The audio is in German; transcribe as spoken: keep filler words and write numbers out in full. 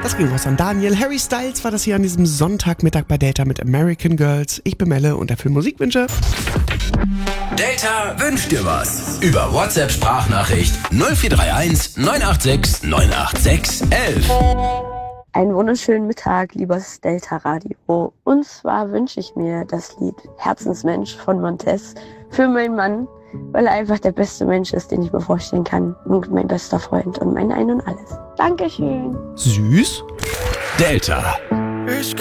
Das ging raus an Daniel. Harry Styles war das hier an diesem Sonntagmittag bei Delta mit American Girls. Ich bin Melle und dafür Musikwünsche. Delta wünscht dir was. Über WhatsApp-Sprachnachricht null vier drei eins neun acht sechs neun acht sechs eins eins. Einen wunderschönen Mittag, liebes Delta Radio. Und zwar wünsche ich mir das Lied Herzensmensch von Montez für meinen Mann, weil er einfach der beste Mensch ist, den ich mir vorstellen kann. Und mein bester Freund und mein Ein und Alles. Dankeschön. Süß. Delta. Ich